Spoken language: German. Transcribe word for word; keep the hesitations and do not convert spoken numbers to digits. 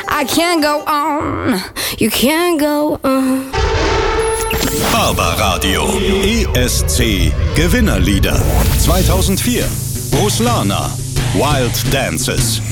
I can't go on, you can't go on. Barbaradio. E S C Gewinnerlieder. zweitausendvier. Ruslana. Wild Dances.